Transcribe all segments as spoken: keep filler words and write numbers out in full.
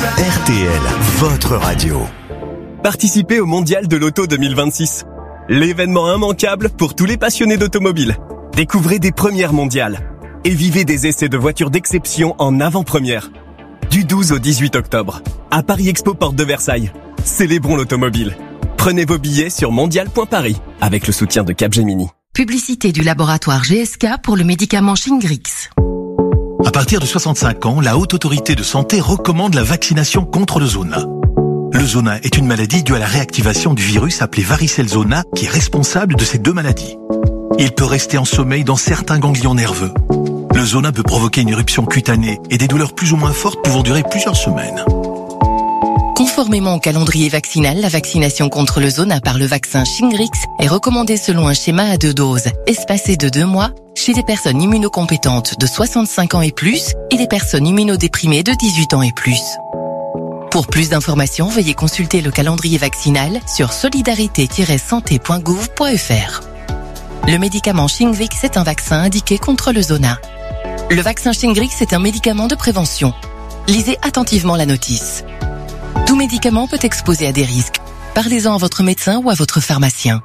R T L, votre radio. Participez au Mondial de l'Auto deux mille vingt-six. L'événement immanquable pour tous les passionnés d'automobile. Découvrez des premières mondiales et vivez des essais de voitures d'exception en avant-première. Du douze au dix-huit octobre, à Paris Expo Porte de Versailles. Célébrons l'automobile. Prenez vos billets sur mondial point paris avec le soutien de Capgemini. Publicité du laboratoire G S K pour le médicament Shingrix. À partir de soixante-cinq ans, la Haute Autorité de Santé recommande la vaccination contre le zona. Le zona est une maladie due à la réactivation du virus appelé varicelle zona qui est responsable de ces deux maladies. Il peut rester en sommeil dans certains ganglions nerveux. Le zona peut provoquer une éruption cutanée et des douleurs plus ou moins fortes pouvant durer plusieurs semaines. Conformément au calendrier vaccinal, la vaccination contre le zona par le vaccin Shingrix est recommandée selon un schéma à deux doses, espacé de deux mois, chez les personnes immunocompétentes de soixante-cinq ans et plus et les personnes immunodéprimées de dix-huit ans et plus. Pour plus d'informations, veuillez consulter le calendrier vaccinal sur solidarité tiret santé point gouv point f r. Le médicament Shingrix est un vaccin indiqué contre le zona. Le vaccin Shingrix est un médicament de prévention. Lisez attentivement la notice. Tout médicament peut exposer à des risques. Parlez-en à votre médecin ou à votre pharmacien.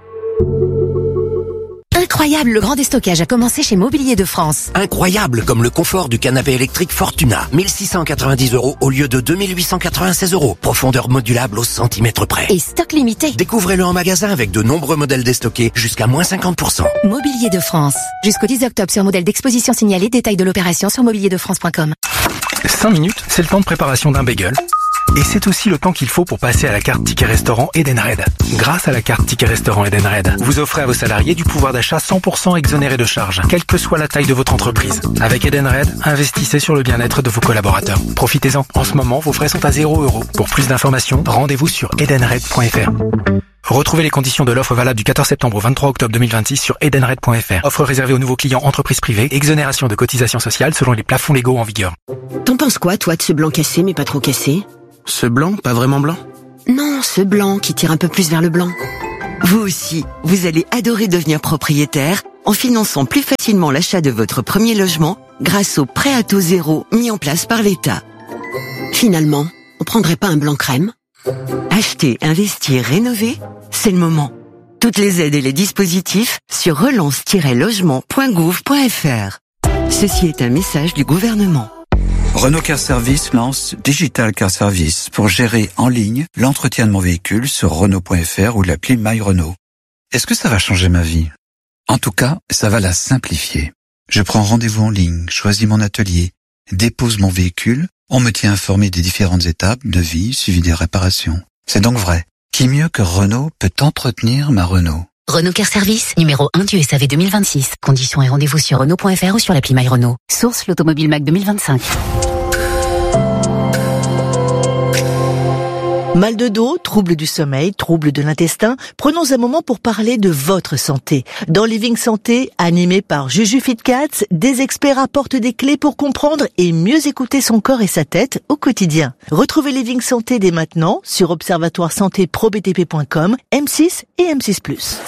Incroyable, le grand déstockage a commencé chez Mobilier de France. Incroyable, comme le confort du canapé électrique Fortuna. mille six cent quatre-vingt-dix euros au lieu de deux mille huit cent quatre-vingt-seize euros. Profondeur modulable au centimètre près. Et stock limité. Découvrez-le en magasin avec de nombreux modèles déstockés jusqu'à moins cinquante pour cent. Mobilier de France. Jusqu'au dix octobre sur modèle d'exposition signalé. Détail de l'opération sur mobilier de france point com. cinq minutes, c'est le temps de préparation d'un bagel. Et c'est aussi le temps qu'il faut pour passer à la carte Ticket Restaurant Edenred. Grâce à la carte Ticket Restaurant Edenred, vous offrez à vos salariés du pouvoir d'achat cent pour cent exonéré de charges, quelle que soit la taille de votre entreprise. Avec Edenred, investissez sur le bien-être de vos collaborateurs. Profitez-en. En ce moment, vos frais sont à zéro euro. Pour plus d'informations, rendez-vous sur edenred point f r. Retrouvez les conditions de l'offre valable du quatorze septembre au vingt-trois octobre deux mille vingt-six sur edenred point f r. Offre réservée aux nouveaux clients entreprises privées, exonération de cotisations sociales selon les plafonds légaux en vigueur. T'en penses quoi, toi, de ce blanc cassé mais pas trop cassé? Ce blanc, pas vraiment blanc? Non, ce blanc qui tire un peu plus vers le blanc. Vous aussi, vous allez adorer devenir propriétaire en finançant plus facilement l'achat de votre premier logement grâce au prêt à taux zéro mis en place par l'État. Finalement, on prendrait pas un blanc crème? Acheter, investir, rénover, c'est le moment. Toutes les aides et les dispositifs sur relance tiret logement point gouv point f r. Ceci est un message du gouvernement. Renault Car Service lance Digital Car Service pour gérer en ligne l'entretien de mon véhicule sur renault point f r ou l'appli My Renault. Est-ce que ça va changer ma vie? En tout cas, ça va la simplifier. Je prends rendez-vous en ligne, choisis mon atelier, dépose mon véhicule, on me tient informé des différentes étapes, devis, suivi des réparations. C'est donc vrai. Qui mieux que Renault peut entretenir ma Renault? Renault Car Service, numéro un du S A V deux mille vingt-six. Conditions et rendez-vous sur renault point f r ou sur l'appli My Renault. Source l'Automobile Mac deux mille vingt-cinq. Mal de dos, troubles du sommeil, troubles de l'intestin, prenons un moment pour parler de votre santé. Dans Living Santé, animé par Juju Fitcats, des experts apportent des clés pour comprendre et mieux écouter son corps et sa tête au quotidien. Retrouvez Living Santé dès maintenant sur observatoire santé pro b t p point com, M six et M six plus.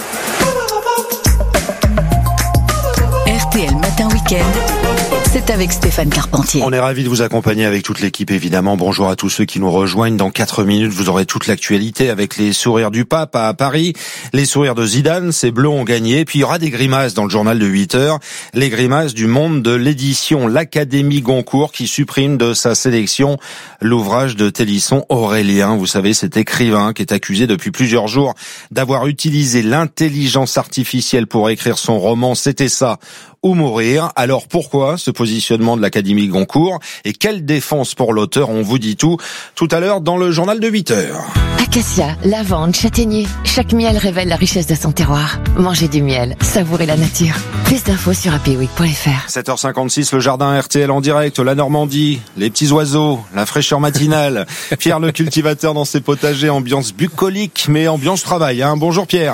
R T L Matin Week-end, c'est avec Stéphane Carpentier. On est ravis de vous accompagner avec toute l'équipe, évidemment. Bonjour à tous ceux qui nous rejoignent. Dans quatre minutes, vous aurez toute l'actualité avec les sourires du pape à Paris, les sourires de Zidane, ces Bleus ont gagné. Puis il y aura des grimaces dans le journal de huit heures, les grimaces du monde de l'édition. L'Académie Goncourt qui supprime de sa sélection l'ouvrage de Télisson Aurélien. Vous savez, cet écrivain qui est accusé depuis plusieurs jours d'avoir utilisé l'intelligence artificielle pour écrire son roman C'était ça ou mourir. Alors pourquoi ce positionnement de l'Académie Goncourt et quelle défense pour l'auteur? On vous dit tout tout à l'heure dans le journal de huit heures. Acacia, lavande, châtaignier, chaque miel révèle la richesse de son terroir. Mangez du miel, savourez la nature. Plus d'infos sur a p week point f r. sept heures cinquante-six, le jardin R T L en direct, la Normandie, les petits oiseaux, la fraîcheur matinale. Pierre le cultivateur dans ses potagers, ambiance bucolique mais ambiance travail. Hein. Bonjour Pierre.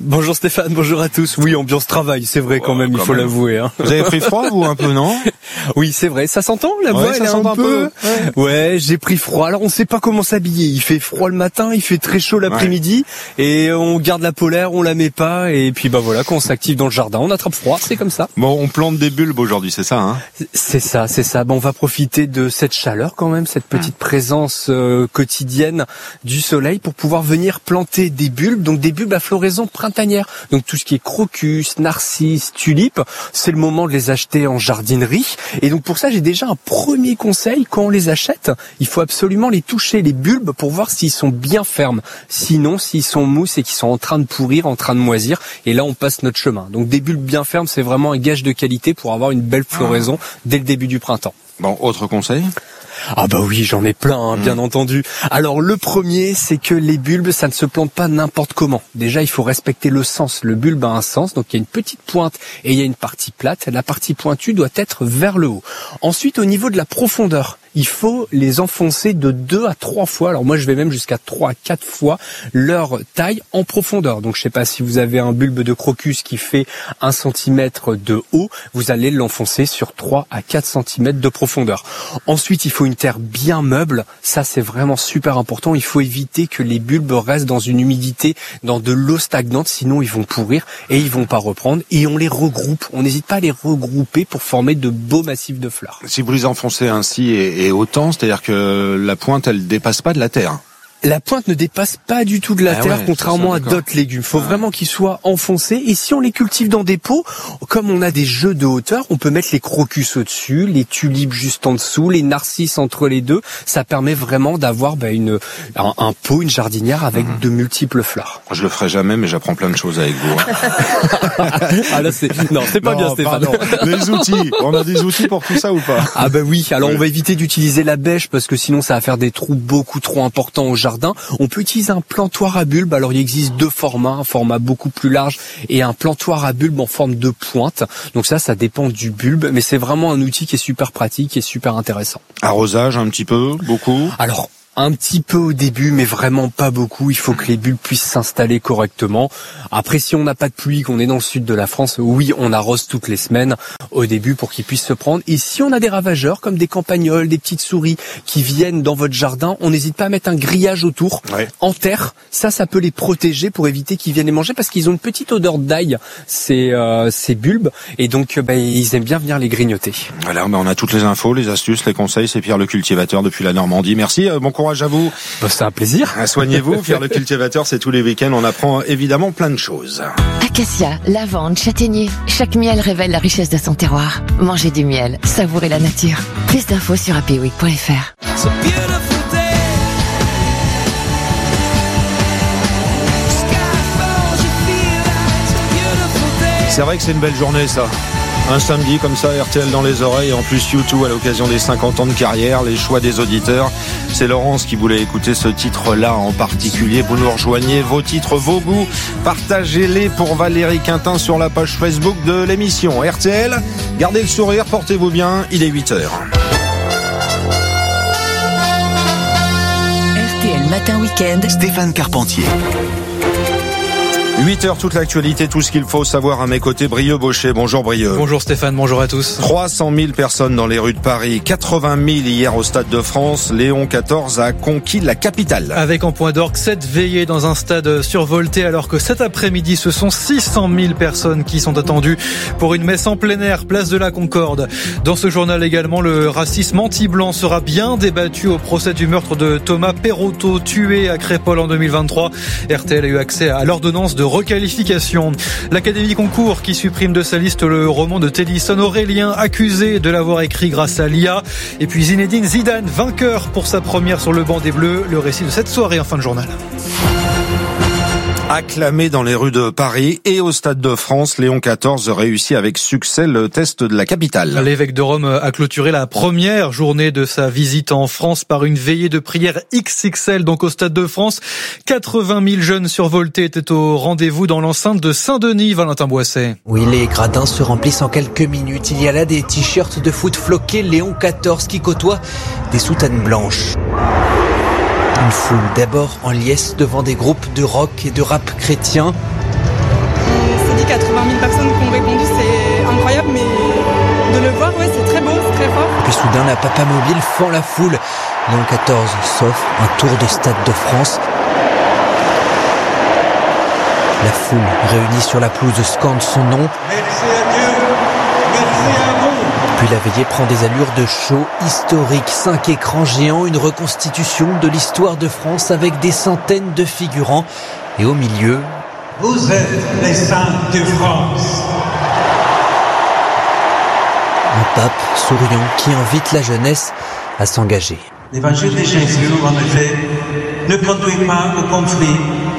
Bonjour Stéphane, bonjour à tous. Oui, ambiance travail, c'est vrai quand ouais, même, quand il faut même. l'avouer. Hein. Vous avez pris froid, vous, un peu, non? Oui, c'est vrai, ça s'entend, la ouais, voix, elle est un, un peu... peu. Ouais. ouais, j'ai pris froid. Alors, on sait pas comment s'habiller. Il fait froid le matin, il fait très chaud l'après-midi, ouais. et on garde la polaire, on la met pas, et puis bah voilà, quand on s'active dans le jardin, on attrape froid, c'est comme ça. Bon, on plante des bulbes aujourd'hui, c'est ça, hein? C'est ça, c'est ça. Bon, on va profiter de cette chaleur quand même, cette petite présence euh, quotidienne du soleil pour pouvoir venir planter des bulbes, donc des bulbes à floraison printanière. Donc tout ce qui est crocus, narcisse, tulipes, c'est le moment de les acheter en jardinerie. Et donc pour ça, j'ai déjà un premier conseil. Quand on les achète, il faut absolument les toucher, les bulbes, pour voir s'ils sont bien fermes. Sinon, s'ils sont mous et qu'ils sont en train de pourrir, en train de moisir, et là on passe notre chemin. Donc des bulbes bien fermes, c'est vraiment un gage de qualité pour avoir une belle floraison ah. dès le début du printemps. Bon, autre conseil ? Ah bah oui, j'en ai plein, hein, bien mmh. entendu. Alors le premier, c'est que les bulbes, ça ne se plante pas n'importe comment. Déjà, il faut respecter le sens. Le bulbe a un sens, donc il y a une petite pointe et il y a une partie plate. La partie pointue doit être vers le haut. Ensuite, au niveau de la profondeur, il faut les enfoncer de deux à trois fois. Alors moi, je vais même jusqu'à trois à quatre fois leur taille en profondeur. Donc je sais pas si vous avez un bulbe de crocus qui fait un centimètre de haut, vous allez l'enfoncer sur trois à quatre centimètres de profondeur. Ensuite, il faut une terre bien meuble. Ça, c'est vraiment super important. Il faut éviter que les bulbes restent dans une humidité, dans de l'eau stagnante, sinon ils vont pourrir et ils vont pas reprendre. Et on les regroupe. On n'hésite pas à les regrouper pour former de beaux massifs de fleurs. Si vous les enfoncez ainsi et, et autant, c'est-à-dire que la pointe, elle dépasse pas de la terre. La pointe ne dépasse pas du tout de la ah terre, ouais, contrairement ça, à d'autres légumes. Il faut ah. vraiment qu'ils soient enfoncés. Et si on les cultive dans des pots, comme on a des jeux de hauteur, on peut mettre les crocus au-dessus, les tulipes juste en dessous, les narcisses entre les deux. Ça permet vraiment d'avoir bah, une un, un pot, une jardinière avec mmh. de multiples fleurs. Je le ferai jamais, mais j'apprends plein de choses avec vous. ah là, c'est non, c'est pas non, bien, Stéphane. Pardon. Les outils, on a des outils pour tout ça ou pas? Ah bah oui. Alors oui. on va éviter d'utiliser la bêche parce que sinon ça va faire des trous beaucoup trop importants au jardin. On peut utiliser un plantoir à bulbes. Alors il existe deux formats, un format beaucoup plus large et un plantoir à bulbes en forme de pointe. Donc ça, ça dépend du bulbe, mais c'est vraiment un outil qui est super pratique et super intéressant. Arrosage un petit peu, beaucoup? Alors un petit peu au début, mais vraiment pas beaucoup. Il faut que les bulbes puissent s'installer correctement. Après, si on n'a pas de pluie, qu'on est dans le sud de la France, oui, on arrose toutes les semaines au début pour qu'ils puissent se prendre. Et si on a des ravageurs, comme des campagnols, des petites souris qui viennent dans votre jardin, on n'hésite pas à mettre un grillage autour, ouais. en terre. Ça, ça peut les protéger pour éviter qu'ils viennent les manger parce qu'ils ont une petite odeur d'ail, ces, euh, ces bulbes. Et donc, bah, ils aiment bien venir les grignoter. Voilà, bah, on a toutes les infos, les astuces, les conseils. C'est Pierre le cultivateur depuis la Normandie. Merci. Euh, bon courage à vous. Bah, c'est un plaisir. Soignez-vous. Pierre le cultivateur, c'est tous les week-ends. On apprend évidemment plein de choses. Acacia, lavande, châtaignier. Chaque miel révèle la richesse de son terroir. Mangez du miel, savourez la nature. Plus d'infos sur happy week point f r. C'est vrai que c'est une belle journée, ça. Un samedi comme ça, R T L dans les oreilles, et en plus U deux à l'occasion des cinquante ans de carrière, les choix des auditeurs. C'est Laurence qui voulait écouter ce titre-là en particulier. Vous nous rejoignez, vos titres, vos goûts, partagez-les pour Valérie Quintin sur la page Facebook de l'émission R T L. Gardez le sourire, portez-vous bien, il est huit heures. R T L Matin Week-end, Stéphane Carpentier. huit heures, toute l'actualité, tout ce qu'il faut savoir à mes côtés. Brieux Baucher, bonjour Brieux. Bonjour Stéphane, bonjour à tous. trois cent mille personnes dans les rues de Paris, quatre-vingt mille hier au Stade de France. Léon quatorze a conquis la capitale. Avec en point d'orgue sept veillées dans un stade survolté, alors que cet après-midi, ce sont six cent mille personnes qui sont attendues pour une messe en plein air, place de la Concorde. Dans ce journal également, le racisme anti-blanc sera bien débattu au procès du meurtre de Thomas Perotto, tué à Crépol en deux mille vingt-trois. R T L a eu accès à l'ordonnance de requalification. L'Académie Concours qui supprime de sa liste le roman de Tennyson Aurélien, accusé de l'avoir écrit grâce à l'I A. Et puis Zinedine Zidane, vainqueur pour sa première sur le banc des Bleus. Le récit de cette soirée en fin de journal. Acclamé dans les rues de Paris et au Stade de France, Léon quatorze réussit avec succès le test de la capitale. L'évêque de Rome a clôturé la première journée de sa visite en France par une veillée de prière X X L donc au Stade de France. quatre-vingt mille jeunes survoltés étaient au rendez-vous dans l'enceinte de Saint-Denis, Valentin Boisset. Oui, les gradins se remplissent en quelques minutes. Il y a là des t-shirts de foot floqués Léon quatorze qui côtoient des soutanes blanches. Une foule d'abord en liesse devant des groupes de rock et de rap chrétien. incroyable, mais de le voir, ouais, c'est très beau, c'est très fort. Et puis soudain, la Papamobile fend la foule. Léon quatorze s'offre un tour de Stade de France. La foule réunie sur la pelouse scande son nom. Merci à Dieu, merci à vous. Puis la veillée prend des allures de show historique. Cinq écrans géants, une reconstitution de l'histoire de France avec des centaines de figurants. Et au milieu... Vous êtes les saints de France. Un pape souriant qui invite la jeunesse à s'engager. L'évangile de Jésus, en effet, ne conduit pas au conflit,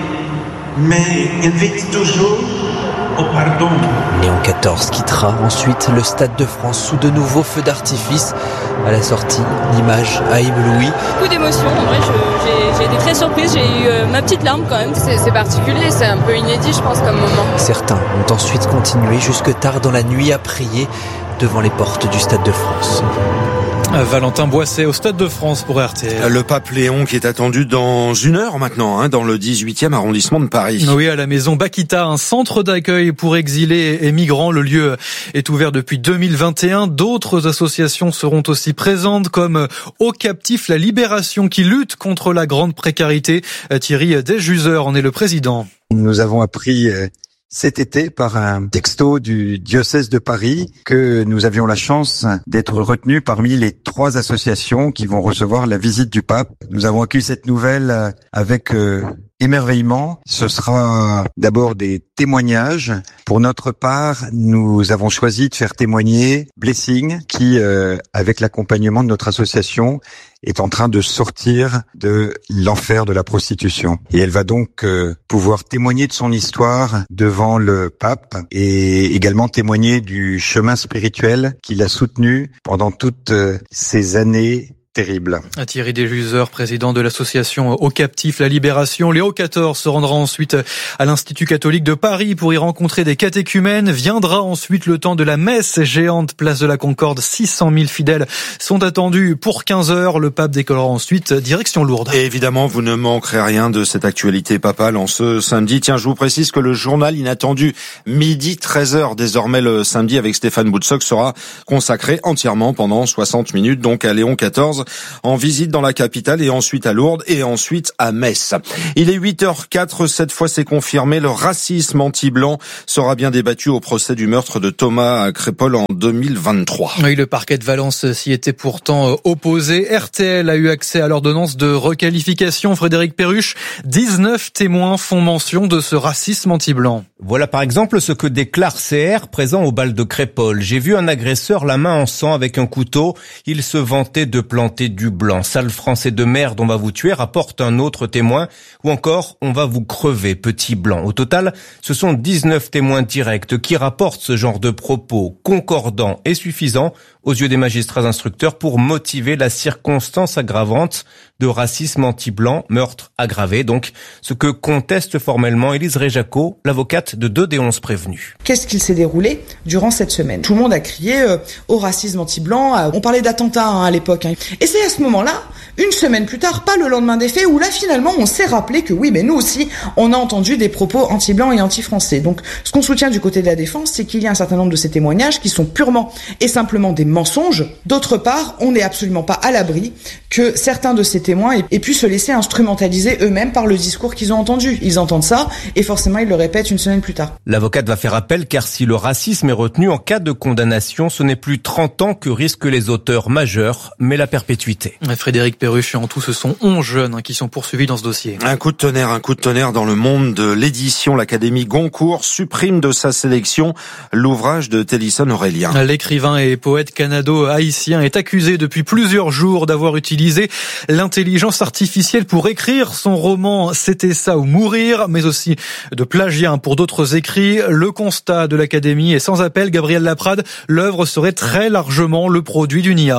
mais invite toujours au pardon. Léon quatorze quittera ensuite le Stade de France sous de nouveaux feux d'artifice. À la sortie, l'image a ébloui. Beaucoup d'émotions, en vrai, je, j'ai, j'ai été très surprise, j'ai eu euh, ma petite larme quand même. C'est, c'est particulier, c'est un peu inédit, je pense, comme moment. Certains ont ensuite continué jusque tard dans la nuit à prier devant les portes du Stade de France. Valentin Boisset au Stade de France pour R T L. Le pape Léon qui est attendu dans une heure maintenant, hein, dans le dix-huitième arrondissement de Paris. Oui, à la maison Bakita, un centre d'accueil pour exilés et migrants. Le lieu est ouvert depuis deux mille vingt et un. D'autres associations seront aussi présentes, comme Au Captif la Libération, qui lutte contre la grande précarité. Thierry Desjuser en est le président. Nous avons appris cet été par un texto du diocèse de Paris que nous avions la chance d'être retenus parmi les trois associations qui vont recevoir la visite du pape. Nous avons accueilli cette nouvelle avec euh, émerveillement. Ce sera d'abord des témoignages. Pour notre part, nous avons choisi de faire témoigner Blessing qui, euh, avec l'accompagnement de notre association, est en train de sortir de l'enfer de la prostitution. Et elle va donc euh, pouvoir témoigner de son histoire devant le pape et également témoigner du chemin spirituel qu'il a soutenu pendant toutes euh, ces années terrible. Thierry Desjuser, président de l'association Au Captif la Libération. Léon quatorze se rendra ensuite à l'Institut catholique de Paris pour y rencontrer des catéchumènes. Viendra ensuite le temps de la messe géante place de la Concorde. six cent mille fidèles sont attendus pour quinze heures. Le pape décollera ensuite direction Lourdes. Et évidemment, vous ne manquerez rien de cette actualité papale en ce samedi. Tiens, je vous précise que le journal inattendu midi treize heures désormais le samedi avec Stéphane Boutsock sera consacré entièrement pendant soixante minutes donc à Léon quatorze en visite dans la capitale et ensuite à Lourdes et ensuite à Metz. Il est huit heures quatre, cette fois c'est confirmé, le racisme anti-blanc sera bien débattu au procès du meurtre de Thomas Crépol en deux mille vingt-trois. Oui, le parquet de Valence s'y était pourtant opposé. R T L a eu accès à l'ordonnance de requalification. Frédéric Perruche, dix-neuf témoins font mention de ce racisme anti-blanc. Voilà par exemple ce que déclare C R présent au bal de Crépol. J'ai vu un agresseur la main en sang avec un couteau. Il se vantait de planter du blanc. Sale français de merde, on va vous tuer, rapporte un autre témoin. Ou encore, on va vous crever, petit blanc. Au total, ce sont dix-neuf témoins directs qui rapportent ce genre de propos concordants et suffisants aux yeux des magistrats instructeurs pour motiver la circonstance aggravante de racisme anti-blanc, meurtre aggravé. Donc, ce que conteste formellement Élise Réjacot, l'avocate de deux des onze prévenus. Qu'est-ce qu'il s'est déroulé durant cette semaine ? Tout le monde a crié euh, au racisme anti-blanc. Euh, on parlait d'attentat hein, à l'époque. Hein. Et c'est à ce moment-là, une semaine plus tard, pas le lendemain des faits, où là finalement on s'est rappelé que oui, mais nous aussi, on a entendu des propos anti-blancs et anti-français. Donc, ce qu'on soutient du côté de la défense, c'est qu'il y a un certain nombre de ces témoignages qui sont purement et simplement des mensonges. D'autre part, on n'est absolument pas à l'abri que certains de ces témoins aient pu se laisser instrumentaliser eux-mêmes par le discours qu'ils ont entendu. Ils entendent ça et forcément ils le répètent une semaine plus tard. L'avocate va faire appel car si le racisme est retenu en cas de condamnation, ce n'est plus trente ans que risquent les auteurs majeurs, mais la perpétuité. Frédéric Perruche, en tout ce sont onze jeunes qui sont poursuivis dans ce dossier. Un coup de tonnerre, un coup de tonnerre dans le monde de l'édition. L'Académie Goncourt supprime de sa sélection l'ouvrage de Télisson Aurélien. L'écrivain et poète canado-haïtien est accusé depuis plusieurs jours d'avoir utilisé l'intelligence artificielle pour écrire son roman « C'était ça ou mourir », mais aussi de plagiat pour d'autres écrits. Le constat de l'Académie est sans appel. Gabriel Laprade, l'œuvre serait très largement le produit d'une I A.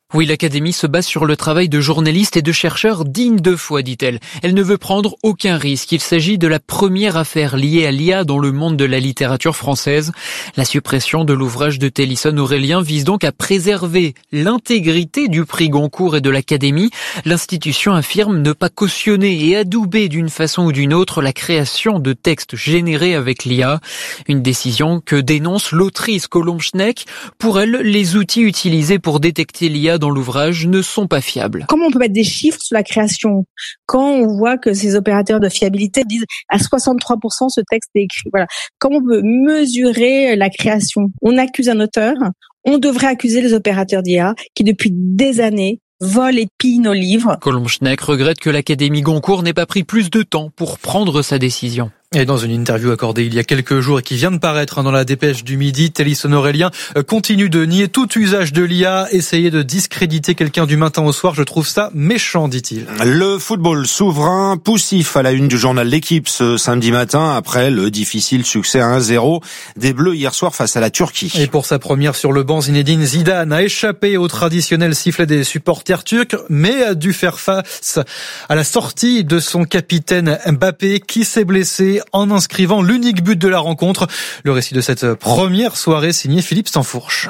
Oui, l'académie se base sur le travail de journalistes et de chercheurs dignes de foi, dit-elle. Elle ne veut prendre aucun risque. Il s'agit de la première affaire liée à l'I A dans le monde de la littérature française. La suppression de l'ouvrage de Télisson Aurélien vise donc à préserver l'intégrité du prix Goncourt et de l'académie. L'institution affirme ne pas cautionner et adouber d'une façon ou d'une autre la création de textes générés avec l'I A. Une décision que dénonce l'autrice Colombe Schneck. Pour elle, les outils utilisés pour détecter l'I A dans l'ouvrage ne sont pas fiables. Comment on peut mettre des chiffres sur la création quand on voit que ces opérateurs de fiabilité disent à soixante-trois pour cent ce texte est écrit. Voilà. Comment on peut mesurer la création? On accuse un auteur, on devrait accuser les opérateurs d'I A qui depuis des années volent et pillent nos livres. Colombe Schneck regrette que l'Académie Goncourt n'ait pas pris plus de temps pour prendre sa décision. Et dans une interview accordée il y a quelques jours et qui vient de paraître dans la dépêche du midi, Télisson Aurélien continue de nier tout usage de l'I A, essayer de discréditer quelqu'un du matin au soir, je trouve ça méchant, dit-il. Le football souverain, poussif à la une du journal L'Équipe ce samedi matin, après le difficile succès à un zéro des Bleus hier soir face à la Turquie. Et pour sa première sur le banc, Zinedine Zidane a échappé au traditionnel sifflet des supporters turcs, mais a dû faire face à la sortie de son capitaine Mbappé qui s'est blessé en inscrivant l'unique but de la rencontre. Le récit de cette première soirée signé Philippe Sansfourche.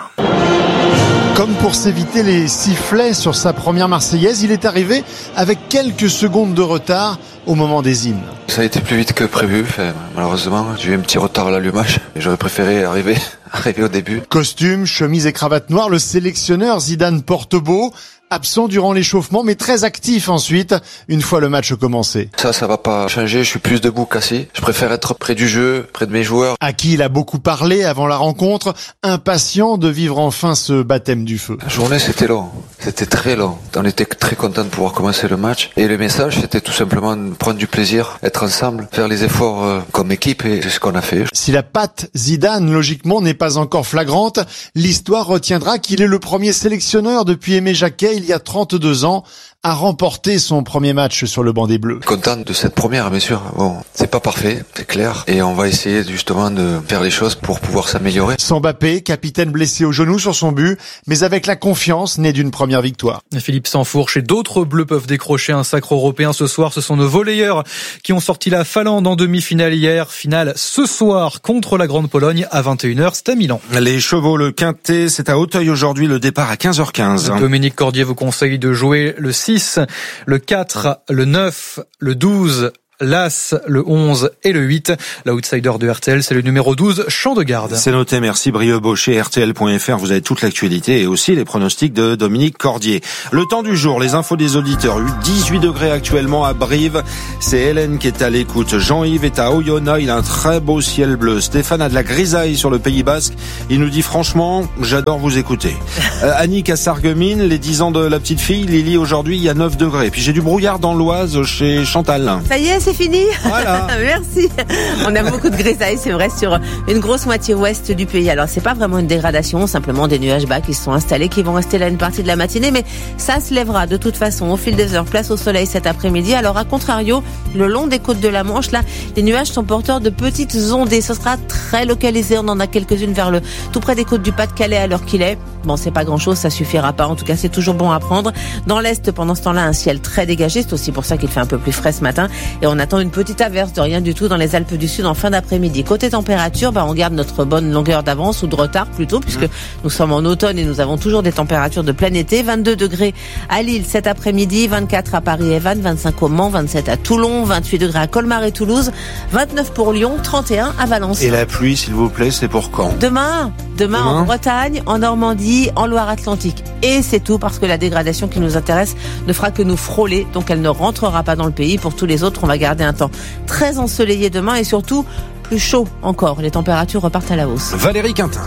Comme pour s'éviter les sifflets sur sa première Marseillaise, il est arrivé avec quelques secondes de retard au moment des hymnes. Ça a été plus vite que prévu. Enfin, malheureusement, j'ai eu un petit retard à l'allumage. J'aurais préféré arriver, arriver au début. Costume, chemise et cravate noire, le sélectionneur Zidane porte beau. Absent durant l'échauffement, mais très actif ensuite, une fois le match commencé. Ça, ça va pas changer, je suis plus debout qu'assis. Je préfère être près du jeu, près de mes joueurs. À qui il a beaucoup parlé avant la rencontre, impatient de vivre enfin ce baptême du feu. La journée, c'était long. C'était très long. On était très content de pouvoir commencer le match. Et le message, c'était tout simplement de prendre du plaisir, être ensemble, faire les efforts euh, comme équipe, et c'est ce qu'on a fait. Si la patte Zidane, logiquement, n'est pas encore flagrante, l'histoire retiendra qu'il est le premier sélectionneur depuis Aimé Jacquet, il y a trente-deux ans, a remporté son premier match sur le banc des Bleus. Content de cette première, bien sûr. Bon, c'est pas parfait, c'est clair. Et on va essayer justement de faire les choses pour pouvoir s'améliorer. Sans Mbappé, capitaine blessé au genou sur son but, mais avec la confiance née d'une première victoire. Philippe Sansfourche et d'autres Bleus peuvent décrocher un sacre européen ce soir. Ce sont nos volleyeurs qui ont sorti la Finlande en demi-finale hier. Finale ce soir contre la Grande Pologne à vingt et une heures. C'est à Milan. Les chevaux, le quintet, c'est à Auteuil aujourd'hui. Le départ à quinze heures quinze. Dominique Cordier vous conseille de jouer le six, le quatre, le neuf, le douze, l'As, le onze et le huit. L'outsider de R T L, c'est le numéro douze, Champ de Garde. C'est noté, merci Brieux Baucher, R T L point F R. Vous avez toute l'actualité et aussi les pronostics de Dominique Cordier. Le temps du jour, les infos des auditeurs. dix-huit degrés actuellement à Brive. C'est Hélène qui est à l'écoute. Jean-Yves est à Oyonnax. Il a un très beau ciel bleu. Stéphane a de la grisaille sur le Pays Basque. Il nous dit franchement, j'adore vous écouter. euh, Annick à Sarreguemines, les dix ans de la petite fille. Lily, aujourd'hui, il y a neuf degrés. Puis j'ai du brouillard dans l'Oise chez Chantal. Ça y est, c'est fini. Voilà. Merci. On a beaucoup de grisaille, c'est vrai, sur une grosse moitié ouest du pays. Alors, c'est pas vraiment une dégradation, simplement des nuages bas qui se sont installés, qui vont rester là une partie de la matinée, mais ça se lèvera de toute façon au fil des heures. Place au soleil cet après-midi. Alors, à contrario, le long des côtes de la Manche, là, les nuages sont porteurs de petites ondées. Ce sera très localisé. On en a quelques-unes vers le, tout près des côtes du Pas-de-Calais à l'heure qu'il est. Bon, c'est pas grand-chose, ça suffira pas. En tout cas, c'est toujours bon à prendre. Dans l'est, pendant ce temps-là, un ciel très dégagé. C'est aussi pour ça qu'il fait un peu plus frais ce matin. Et on attend une petite averse de rien du tout dans les Alpes du Sud en fin d'après-midi. Côté température, bah, on garde notre bonne longueur d'avance ou de retard plutôt, puisque nous sommes en automne et nous avons toujours des températures de plein été. vingt-deux degrés à Lille cet après-midi, vingt-quatre à Paris et Vannes, vingt-cinq au Mans, vingt-sept à Toulon, vingt-huit degrés à Colmar et Toulouse, vingt-neuf pour Lyon, trente et un à Valence. Et la pluie, s'il vous plaît, c'est pour quand? Demain, demain, demain en Bretagne, en Normandie, en Loire-Atlantique. Et c'est tout, parce que la dégradation qui nous intéresse ne fera que nous frôler, donc elle ne rentrera pas dans le pays. Pour tous les autres, on va garder un temps très ensoleillé demain et surtout plus chaud encore. Les températures repartent à la hausse. Valérie Quintin.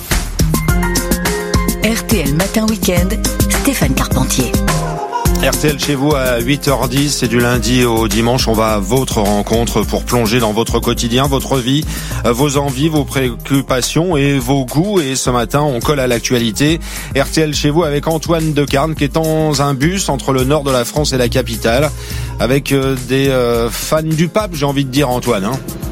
R T L Matin Week-end, Stéphane Carpentier. R T L chez vous à huit heures dix, c'est du lundi au dimanche. On va à votre rencontre pour plonger dans votre quotidien, votre vie, vos envies, vos préoccupations et vos goûts. Et ce matin, on colle à l'actualité. R T L chez vous avec Antoine Decarne qui est dans un bus entre le nord de la France et la capitale avec des euh, fans du pape, j'ai envie de dire, Antoine. Hein.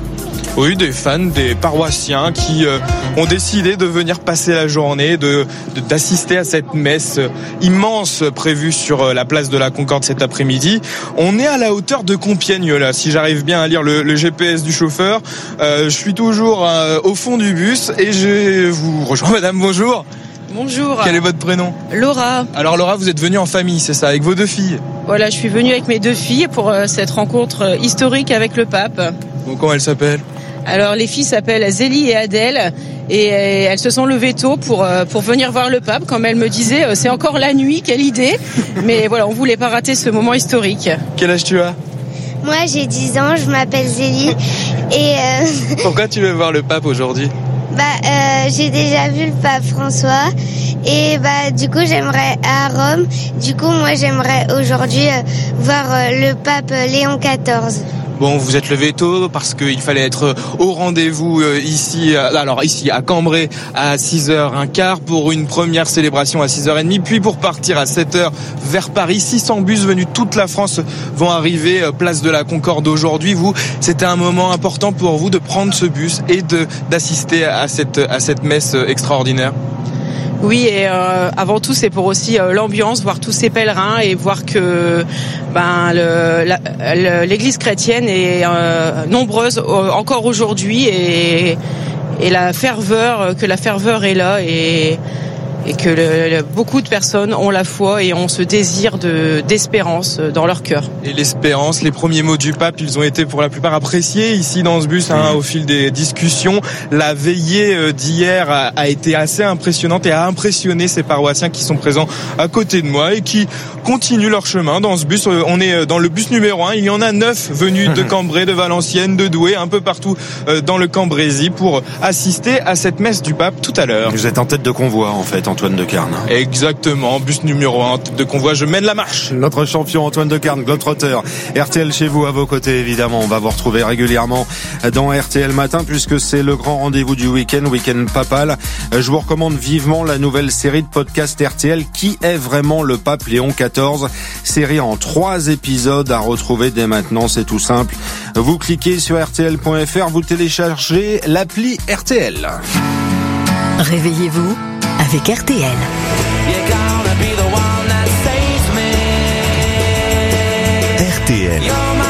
Oui, des fans, des paroissiens qui euh, ont décidé de venir passer la journée, de, de d'assister à cette messe immense prévue sur la place de la Concorde cet après-midi. On est à la hauteur de Compiègne là, si j'arrive bien à lire le, le G P S du chauffeur. Euh, je suis toujours euh, au fond du bus et je vous rejoins. Madame, bonjour. Bonjour. Quel est votre prénom? Laura. Alors Laura, vous êtes venue en famille, c'est ça, avec vos deux filles? Voilà, je suis venue avec mes deux filles pour euh, cette rencontre euh, historique avec le pape. Bon, comment elles s'appellent? Alors les filles s'appellent Zélie et Adèle et euh, elles se sont levées tôt pour euh, pour venir voir le pape. Comme elles me disaient, euh, c'est encore la nuit, quelle idée. Mais voilà, on voulait pas rater ce moment historique. Quel âge tu as? Moi j'ai dix ans, je m'appelle Zélie et... Euh... Pourquoi tu veux voir le pape aujourd'hui? Bah euh, j'ai déjà vu le pape François et bah du coup j'aimerais à Rome. Du coup moi j'aimerais aujourd'hui euh, voir euh, le pape Léon quatorze. Bon, vous êtes levé tôt parce qu'il fallait être au rendez-vous euh, ici, euh, alors ici à Cambrai à six heures quinze pour une première célébration à six heures trente, puis pour partir à sept heures vers Paris. six cents bus venus de toute la France vont arriver euh, place de la Concorde aujourd'hui. Vous, c'était un moment important pour vous de prendre ce bus et de d'assister à cette à cette messe extraordinaire. Oui, et euh, avant tout, c'est pour aussi euh, l'ambiance, voir tous ces pèlerins et voir que ben le, la, le, l'Église chrétienne est euh, nombreuse euh, encore aujourd'hui et, et la ferveur, que la ferveur est là et et que le, le, beaucoup de personnes ont la foi et ont ce désir de d'espérance dans leur cœur. Et l'espérance, les premiers mots du pape, ils ont été pour la plupart appréciés ici dans ce bus hein, au fil des discussions. La veillée d'hier a, a été assez impressionnante et a impressionné ces paroissiens qui sont présents à côté de moi et qui continuent leur chemin dans ce bus. On est dans le bus numéro un, il y en a neuf venus de Cambrai, de Valenciennes, de Douai, un peu partout dans le Cambrésis pour assister à cette messe du pape tout à l'heure. Vous êtes en tête de convoi en fait, Antoine de Carne. Exactement, bus numéro un de convoi, je mène la marche. Notre champion Antoine de Carne, Globetrotter. R T L chez vous, à vos côtés évidemment. On va vous retrouver régulièrement dans R T L Matin puisque c'est le grand rendez-vous du week-end, week-end papal. Je vous recommande vivement la nouvelle série de podcasts R T L Qui est vraiment le pape Léon quatorze? Série en trois épisodes à retrouver dès maintenant, c'est tout simple. Vous cliquez sur R T L point F R, vous téléchargez l'appli R T L. Réveillez-vous avec R T L. R T L.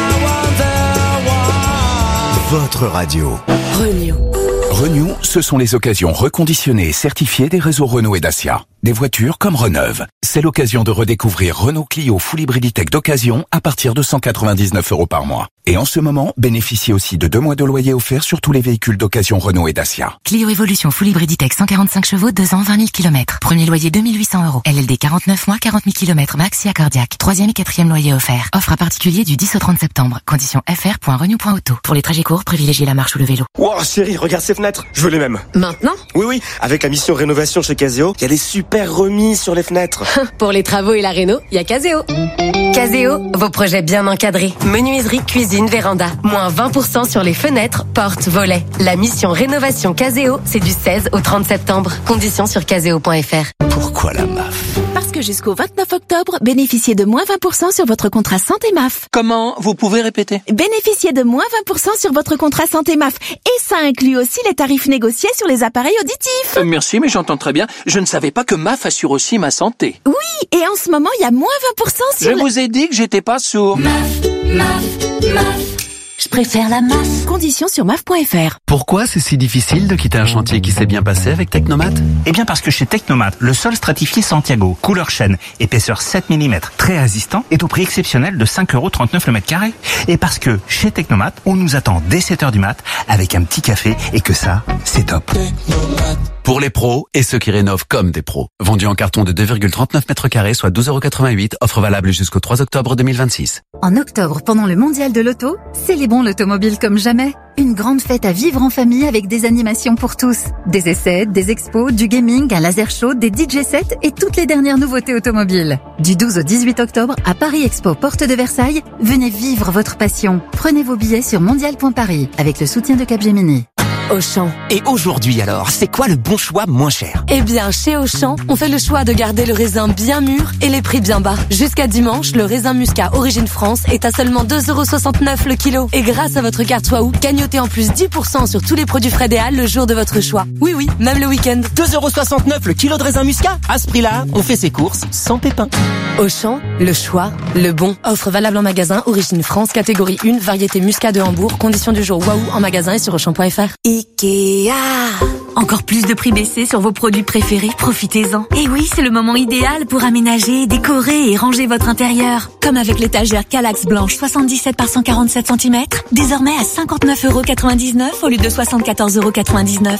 Votre radio. Renew. Renew, ce sont les occasions reconditionnées et certifiées des réseaux Renault et Dacia. Des voitures comme Reneuve. C'est l'occasion de redécouvrir Renault Clio Full Hybriditech d'occasion à partir de cent quatre-vingt-dix-neuf euros par mois. Et en ce moment, bénéficiez aussi de deux mois de loyer offert sur tous les véhicules d'occasion Renault et Dacia. Clio Evolution Full Hybriditech cent quarante-cinq chevaux, deux ans, vingt mille kilomètres. Premier loyer deux mille huit cents euros. L L D quarante-neuf mois, quarante mille kilomètres max et accordiaque. Troisième et quatrième loyer offert. Offre à particulier du dix au trente septembre. Conditions f r point renew point auto. Pour les trajets courts, privilégiez la marche ou le vélo. Wow, chérie, regarde ces fenêtres. Je veux les mêmes. Maintenant? Oui, oui. Avec la mission rénovation chez Caseo, il y a des super remises sur les fenêtres. Pour les travaux et la réno, il y a Caseo. Caseo, vos projets bien encadrés. Menuiserie, cuisine, véranda. Moins vingt pour cent sur les fenêtres, portes, volets. La mission rénovation Caseo, c'est du seize au trente septembre. Conditions sur caseo point f r. Pourquoi la M A F? Parce que jusqu'au vingt-neuf octobre, bénéficiez de moins vingt pour cent sur votre contrat santé M A F. Comment? Vous pouvez répéter? Bénéficiez de moins vingt pour cent sur votre contrat santé M A F. Et ça inclut aussi les tarifs négociés sur les appareils auditifs. Euh, merci, mais j'entends très bien. Je ne savais pas que M A F assure aussi ma santé. Oui, et en ce moment, il y a moins vingt pour cent sur... Je le... vous ai dit que j'étais pas sourd. M A F, M A F, M A F. Je préfère la M A F. Conditions sur M A F point F R. Pourquoi c'est si difficile de quitter un chantier qui s'est bien passé avec Technomat? Eh bien parce que chez Technomat, le sol stratifié Santiago, couleur chêne, épaisseur sept millimètres, très résistant, est au prix exceptionnel de cinq euros trente-neuf le mètre carré. Et parce que chez Technomat, on nous attend dès sept heures du mat avec un petit café et que ça, c'est top. Technomat. Pour les pros et ceux qui rénovent comme des pros. Vendu en carton de deux virgule trente-neuf mètres carrés, soit douze euros quatre-vingt-huit. Offre valable jusqu'au trois octobre deux mille vingt-six. En octobre, pendant le mondial de l'auto, célébrons l'automobile comme jamais. Une grande fête à vivre en famille avec des animations pour tous. Des essais, des expos, du gaming, un laser show, des D J sets et toutes les dernières nouveautés automobiles. Du douze au dix-huit octobre, à Paris Expo, porte de Versailles, venez vivre votre passion. Prenez vos billets sur mondial point paris avec le soutien de Capgemini. Auchan. Et aujourd'hui alors, c'est quoi le bon choix moins cher? Eh bien, chez Auchan, on fait le choix de garder le raisin bien mûr et les prix bien bas. Jusqu'à dimanche, le raisin Muscat Origine France est à seulement deux euros soixante-neuf le kilo. Et grâce à votre carte Waouh, gagnotez en plus dix pour cent sur tous les produits frais Déal le jour de votre choix. Oui, oui, même le week-end. deux euros soixante-neuf le kilo de raisin Muscat. À ce prix-là, on fait ses courses sans pépin. Auchan, le choix, le bon. Offre valable en magasin, Origine France, catégorie un, variété Muscat de Hambourg. Conditions du jour Waouh en magasin et sur auchan point f r. Ikea. Encore plus de prix baissés sur vos produits préférés, profitez-en. Et oui, c'est le moment idéal pour aménager, décorer et ranger votre intérieur. Comme avec l'étagère Kallax blanche soixante-dix-sept par cent quarante-sept centimètres, désormais à cinquante-neuf euros quatre-vingt-dix-neuf au lieu de soixante-quatorze euros quatre-vingt-dix-neuf.